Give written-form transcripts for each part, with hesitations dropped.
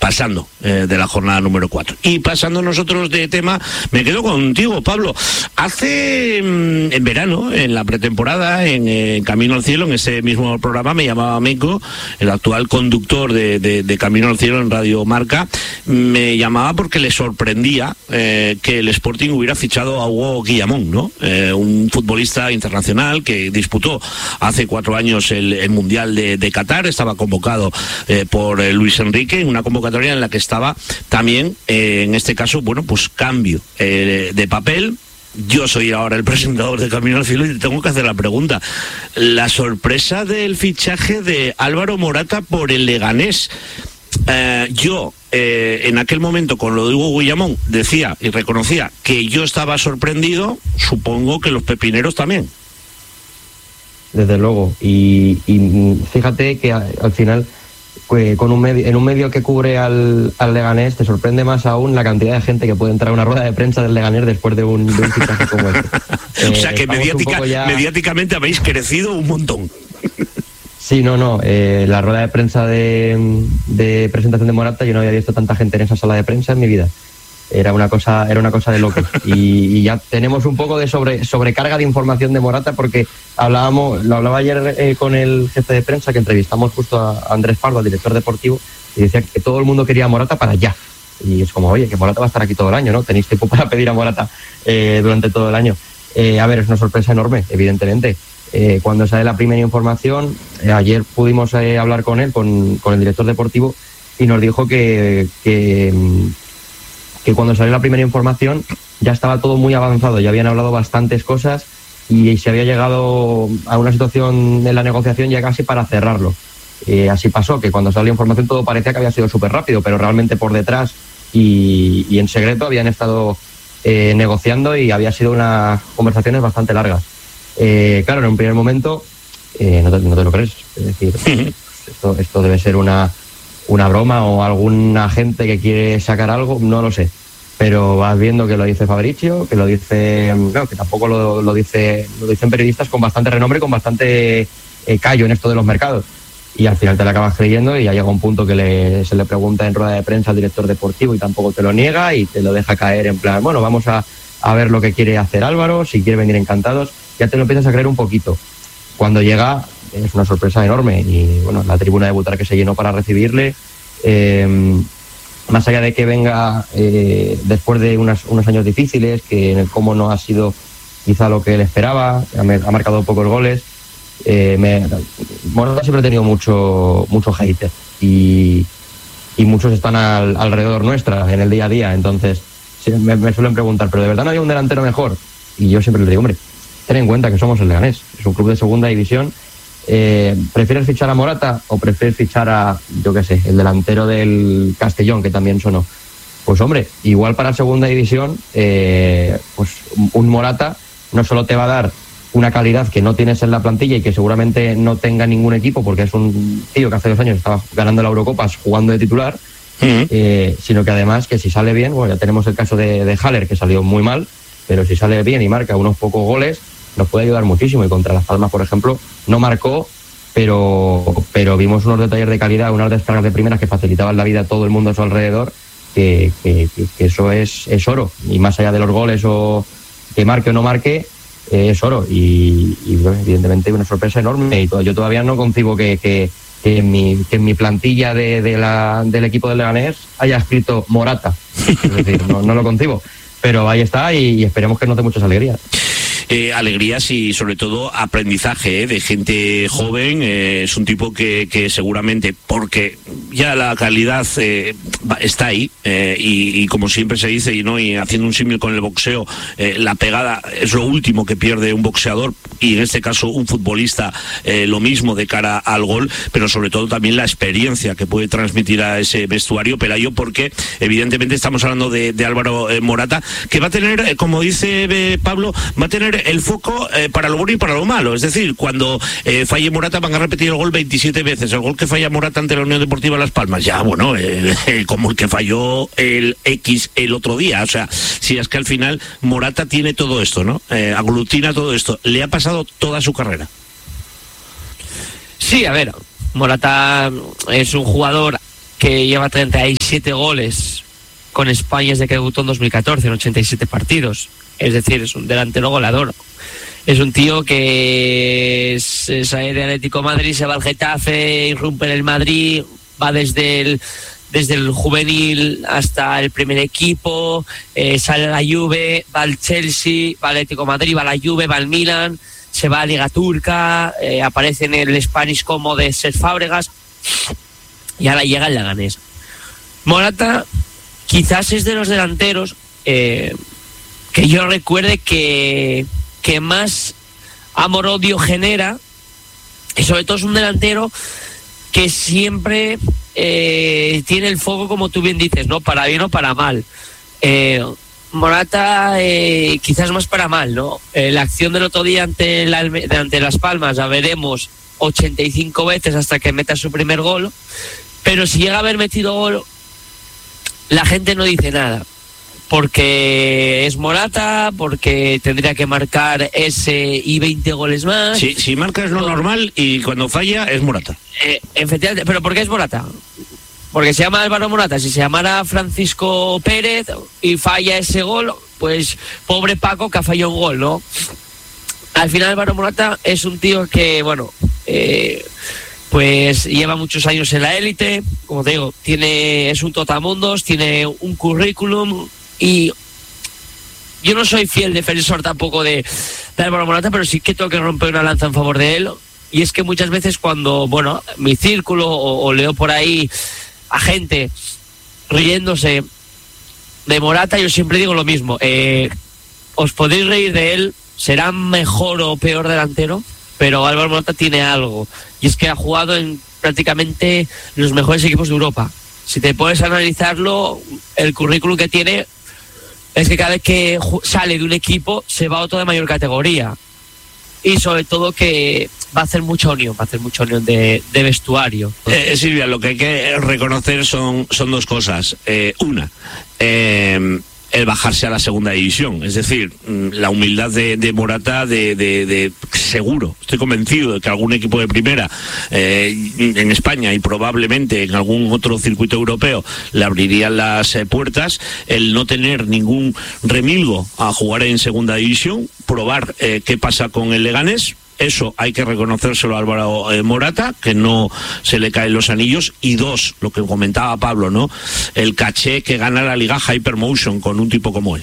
pasando de la jornada número 4. Y pasando nosotros de tema, me quedo contigo, Pablo. Hace en verano, en la pretemporada, en Camino al Cielo, en ese mismo programa, me llamaba Meco, el actual conductor de Camino al Cielo en Radio Marca, me llamaba porque le sorprendía que el Sporting hubiera fichado a Hugo Guillamón, ¿no? Un futbolista internacional que disputó hace 4 años el Mundial de Qatar, estaba convocado por Luis Enrique, en una convocatoria en la que estaba también, en este caso, bueno, pues cambio de papel. Yo soy ahora el presentador de Camino al Cielo y tengo que hacer la pregunta. La sorpresa del fichaje de Álvaro Morata por el Leganés. En aquel momento, con lo de Hugo Guillamón, decía y reconocía que yo estaba sorprendido, supongo que los pepineros también. Desde luego, y fíjate que al final, en un medio que cubre al Leganés, te sorprende más aún la cantidad de gente que puede entrar a una rueda de prensa del Leganés después de un fichaje como este. O sea que mediáticamente habéis crecido un montón. Sí, no. La rueda de prensa de presentación de Morata, yo no había visto tanta gente en esa sala de prensa en mi vida. Era una cosa de locos. Y ya tenemos un poco de sobrecarga de información de Morata, porque lo hablaba ayer con el jefe de prensa, que entrevistamos justo a Andrés Pardo, al director deportivo, y decía que todo el mundo quería a Morata para allá. Y es como, oye, que Morata va a estar aquí todo el año, ¿no? Tenéis tiempo para pedir a Morata durante todo el año. A ver, es una sorpresa enorme, evidentemente. Cuando sale la primera información, ayer pudimos hablar con él, con el director deportivo, y nos dijo que cuando salió la primera información ya estaba todo muy avanzado, ya habían hablado bastantes cosas y se había llegado a una situación en la negociación ya casi para cerrarlo. Así pasó, que cuando salió la información todo parecía que había sido súper rápido, pero realmente por detrás y en secreto habían estado negociando y había sido unas conversaciones bastante largas. Claro, en un primer momento no te lo crees, es decir, esto debe ser una broma o algún agente que quiere sacar algo, no lo sé, pero vas viendo que lo dice Fabrizio, que lo dice, no, que tampoco lo dicen periodistas con bastante renombre, con bastante callo en esto de los mercados, y al final te lo acabas creyendo y ya llega un punto que se le pregunta en rueda de prensa al director deportivo y tampoco te lo niega y te lo deja caer en plan, bueno, vamos a ver lo que quiere hacer Álvaro, si quiere venir encantados, ya te lo empiezas a creer un poquito. Cuando llega es una sorpresa enorme y bueno, la tribuna de Butarque se llenó para recibirle, más allá de que venga después de unos años difíciles, que en el cómo no ha sido quizá lo que él esperaba, ha marcado pocos goles. Morata siempre ha tenido mucho hater y muchos están alrededor nuestra en el día a día, entonces me suelen preguntar, ¿pero de verdad no hay un delantero mejor? Y yo siempre les digo, hombre, ten en cuenta que somos el Leganés, es un club de segunda división. ¿Prefieres fichar a Morata o prefieres fichar a, yo qué sé, el delantero del Castellón, que también sonó? Pues hombre, igual para segunda división, pues un Morata no solo te va a dar una calidad que no tienes en la plantilla y que seguramente no tenga ningún equipo, porque es un tío que hace 2 años estaba ganando la Eurocopa jugando de titular, sino que además que si sale bien, bueno, ya tenemos el caso de Haller, que salió muy mal, pero si sale bien y marca unos pocos goles, nos puede ayudar muchísimo. Y contra Las Palmas, por ejemplo, no marcó, pero vimos unos detalles de calidad, unas descargas de primeras que facilitaban la vida a todo el mundo a su alrededor, que eso es oro. Y más allá de los goles o que marque o no marque, es oro. Y evidentemente una sorpresa enorme. Y yo todavía no concibo que en mi plantilla del equipo del Leganés haya escrito Morata. Es decir, no lo concibo. Pero ahí está y esperemos que nos dé muchas alegrías. Alegrías y sobre todo aprendizaje de gente joven. Es un tipo que seguramente, porque ya la calidad está ahí, y como siempre se dice, y haciendo un símil con el boxeo, la pegada es lo último que pierde un boxeador, y en este caso un futbolista lo mismo de cara al gol, pero sobre todo también la experiencia que puede transmitir a ese vestuario, Pelayo, porque evidentemente estamos hablando de Álvaro Morata, que va a tener, como dice Pablo, va a tener el foco para lo bueno y para lo malo. Es decir, cuando falle Morata van a repetir el gol 27 veces. El gol que falla Morata ante la Unión Deportiva Las Palmas, ya bueno, como el que falló el otro día. O sea, si es que al final Morata tiene todo esto, ¿no? Aglutina todo esto. Le ha pasado toda su carrera. Sí, a ver, Morata es un jugador que lleva 37 goles con España desde que debutó en 2014 en 87 partidos. Es decir, es un delantero goleador. Es un tío que sale del Atlético de Madrid, se va al Getafe, irrumpe en el Madrid, va desde el juvenil hasta el primer equipo, sale a la Juve, va al Chelsea, va al Atlético de Madrid, va a la Juve, va al Milan, se va a Liga Turca, aparece en el Spanish Como de Cesc Fábregas y ahora llega el Leganés. Morata quizás es de los delanteros que yo recuerde que más amor-odio genera, y sobre todo es un delantero que siempre tiene el foco, como tú bien dices, ¿no? Para bien o para mal. Morata quizás más para mal, ¿no? La acción del otro día ante Las Palmas la veremos 85 veces hasta que meta su primer gol, pero si llega a haber metido gol, la gente no dice nada, porque es Morata, porque tendría que marcar ese y 20 goles más. Sí, si marca es lo normal y cuando falla es Morata. Efectivamente, pero ¿por qué es Morata? Porque se llama Álvaro Morata. Si se llamara Francisco Pérez y falla ese gol, pues pobre Paco que ha fallado un gol, ¿no? Al final Álvaro Morata es un tío que, bueno, pues lleva muchos años en la élite, como te digo, es un totamundos, tiene un currículum, y yo no soy fiel defensor tampoco de Álvaro Morata, pero sí que tengo que romper una lanza en favor de él. Y es que muchas veces cuando, bueno, mi círculo o leo por ahí a gente riéndose de Morata, yo siempre digo lo mismo. Os podéis reír de él, será mejor o peor delantero, pero Álvaro Morata tiene algo, y es que ha jugado en prácticamente los mejores equipos de Europa. Si te puedes analizarlo, el currículum que tiene es que cada vez que sale de un equipo se va a otro de mayor categoría, y sobre todo que va a hacer mucha unión de vestuario. Silvia, lo que hay que reconocer son dos cosas. Una, el bajarse a la segunda división, es decir, la humildad de Morata, de seguro, estoy convencido de que algún equipo de primera en España y probablemente en algún otro circuito europeo le abrirían las puertas. El no tener ningún remilgo a jugar en segunda división, probar qué pasa con el Leganés. Eso hay que reconocérselo a Álvaro Morata, que no se le caen los anillos. Y dos, lo que comentaba Pablo, ¿no? El caché que gana la Liga Hypermotion con un tipo como él.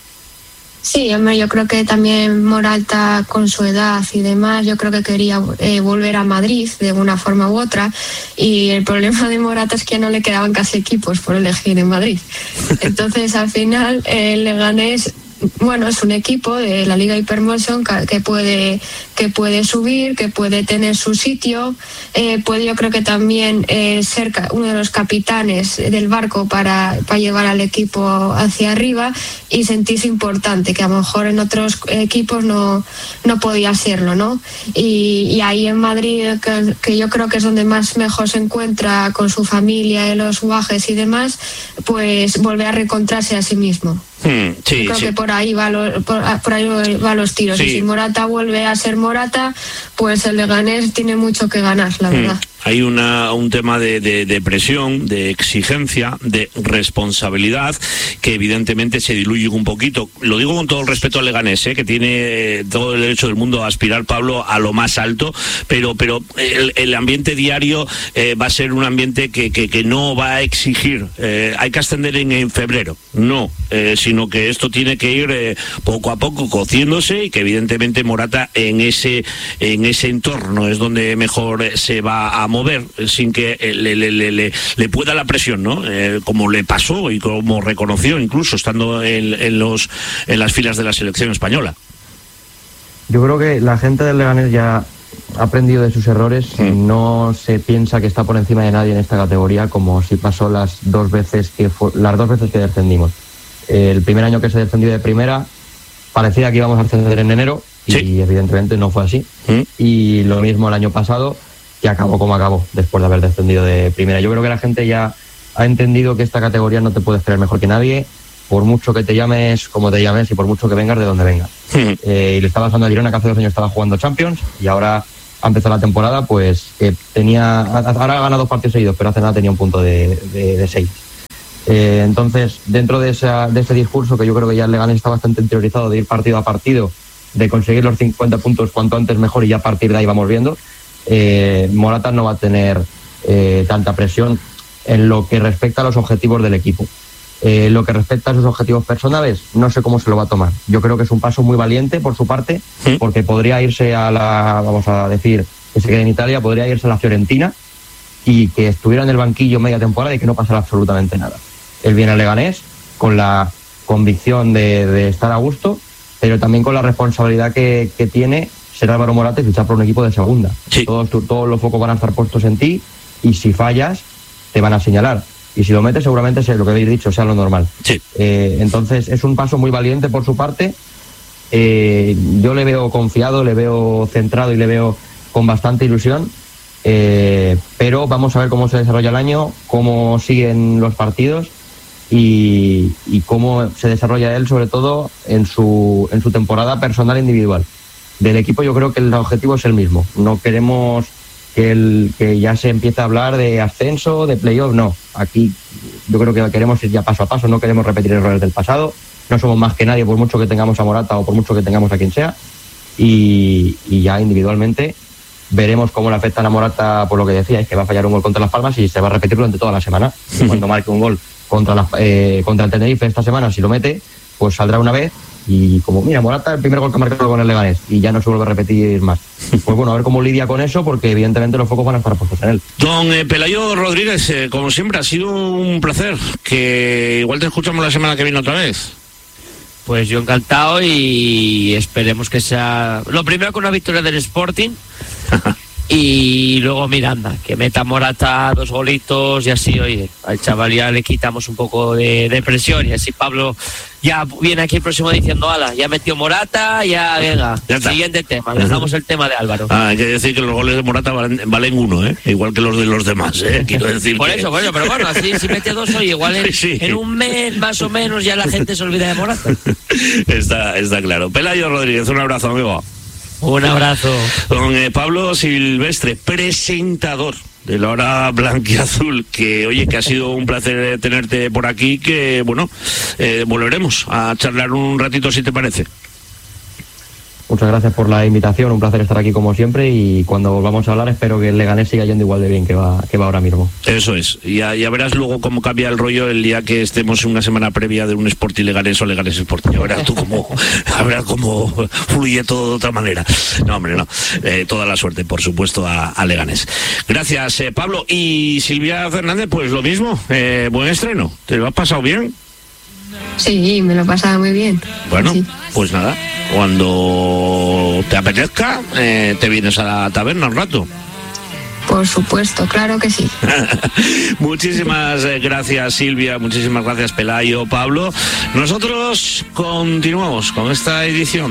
Sí, hombre, yo creo que también Morata, con su edad y demás, yo creo que quería volver a Madrid de una forma u otra, y el problema de Morata es que no le quedaban casi equipos por elegir en Madrid. Entonces, al final, el Leganés, bueno, es un equipo de la Liga Hypermotion que puede subir, que puede tener su sitio, puede, yo creo que también ser uno de los capitanes del barco para llevar al equipo hacia arriba y sentirse importante, que a lo mejor en otros equipos no podía serlo, ¿no? Y ahí en Madrid, que yo creo que es donde más mejor se encuentra con su familia, en los guajes y demás, pues volver a reencontrarse a sí mismo. Sí, creo sí. que por ahí va los tiros. Sí. Y si Morata vuelve a ser Morata, pues el Leganés tiene mucho que ganar, la verdad. Hay un tema de presión, de exigencia, de responsabilidad, que evidentemente se diluye un poquito. Lo digo con todo el respeto al Leganés, que tiene todo el derecho del mundo a aspirar, Pablo, a lo más alto, pero el ambiente diario va a ser un ambiente que no va a exigir. Hay que ascender en febrero, no, sino que esto tiene que ir poco a poco cociéndose, y que evidentemente Morata en ese entorno es donde mejor se va a mover, sin que le pueda la presión, ¿no? Como le pasó y como reconoció incluso estando en las filas de la selección española. Yo creo que la gente del Leganés ya ha aprendido de sus errores. No se piensa que está por encima de nadie en esta categoría, como si pasó las dos veces que descendimos. El primer año que se descendió de primera parecía que íbamos a ascender en enero, y evidentemente no fue así. Y lo mismo el año pasado, que acabó como acabó, después de haber descendido de primera. Yo creo que la gente ya ha entendido que esta categoría no te puedes creer mejor que nadie, por mucho que te llames como te llames y por mucho que vengas de donde vengas. Y le está pasando a Girona, que hace 2 años estaba jugando Champions, y ahora ha empezado la temporada, pues ahora ha ganado 2 partidos seguidos, pero hace nada tenía un punto de 6. Entonces, dentro de ese discurso, que yo creo que ya el Leganés está bastante interiorizado, de ir partido a partido, de conseguir los 50 puntos cuanto antes mejor, y ya a partir de ahí vamos viendo, Morata no va a tener tanta presión en lo que respecta a los objetivos del equipo. Lo que respecta a sus objetivos personales, no sé cómo se lo va a tomar. Yo creo que es un paso muy valiente por su parte, porque podría irse vamos a decir, que se quede en Italia, podría irse a la Fiorentina y que estuviera en el banquillo media temporada y que no pasara absolutamente nada. Él viene al Leganés con la convicción de estar a gusto, pero también con la responsabilidad que tiene ser Álvaro Morata y fichar por un equipo de segunda. Sí. Todos los focos van a estar puestos en ti, y si fallas te van a señalar, y si lo metes seguramente sea lo que habéis dicho, sea lo normal. Sí. Entonces es un paso muy valiente por su parte. Yo le veo confiado, le veo centrado y le veo con bastante ilusión, pero vamos a ver cómo se desarrolla el año, cómo siguen los partidos y cómo se desarrolla él, sobre todo en su temporada personal e individual. Del equipo yo creo que el objetivo es el mismo. No queremos que ya se empiece a hablar de ascenso, de playoff, no. Aquí yo creo que queremos ir ya paso a paso, no queremos repetir errores del pasado. No somos más que nadie, por mucho que tengamos a Morata o por mucho que tengamos a quien sea. Y ya individualmente veremos cómo le afecta a Morata, por lo que decíais, que va a fallar un gol contra Las Palmas y se va a repetir durante toda la semana. Cuando marque un gol contra el Tenerife esta semana, si lo mete, pues saldrá una vez. Y como, mira, Morata, el primer gol que ha marcado con el Leganés, y ya no se vuelve a repetir más. Pues bueno, a ver cómo lidia con eso, porque evidentemente los focos van a estar puestos en él. Don Pelayo Rodríguez, como siempre, ha sido un placer. Que igual te escuchamos la semana que viene otra vez. Pues yo encantado, y esperemos que sea lo primero con una victoria del Sporting. Y luego Miranda, que meta Morata 2 golitos, y así, oye, al chaval ya le quitamos un poco de presión, y así Pablo ya viene aquí el próximo diciendo, ala, ya metió Morata, ya venga, ya siguiente tema, dejamos el tema de Álvaro. Hay que decir que los goles de Morata valen 1, igual que los de los demás, quiero decir. Por eso, pero bueno, así si mete 2 hoy, igual en un mes más o menos ya la gente se olvida de Morata. Está claro. Pelayo Rodríguez, un abrazo, amigo. Un abrazo. Don Pablo Silvestre, presentador de La Hora Blanquiazul, que oye, que ha sido un placer tenerte por aquí, que bueno, volveremos a charlar un ratito si te parece. Muchas gracias por la invitación, un placer estar aquí como siempre, y cuando volvamos a hablar espero que el Leganés siga yendo igual de bien que va ahora mismo. Eso es, ya verás luego cómo cambia el rollo el día que estemos en una semana previa de un Sporting Leganés o Leganés Sporting. Ya verás tú cómo fluye todo de otra manera. No, hombre, no. Toda la suerte, por supuesto, a Leganés. Gracias, Pablo. Y Silvia Fernández, pues lo mismo, buen estreno. ¿Te lo has pasado bien? Sí, me lo he pasado muy bien. Bueno, sí. Pues nada, cuando te apetezca, te vienes a la taberna un rato. Por supuesto, claro que sí. Muchísimas gracias, Silvia, muchísimas gracias, Pelayo, Pablo. Nosotros continuamos con esta edición